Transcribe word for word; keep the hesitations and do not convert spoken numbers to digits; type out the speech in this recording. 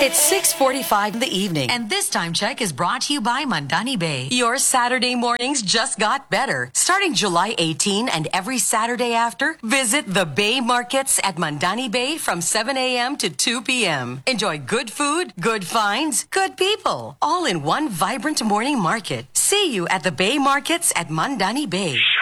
It's six forty-five in the evening, and this time check is brought to you by Mandani Bay. Your Saturday mornings just got better. Starting July eighteenth and every Saturday after, visit the Bay Markets at Mandani Bay from seven a.m. to two p.m. Enjoy good food, good finds, good people, all in one vibrant morning market. See you at the Bay Markets at Mandani Bay.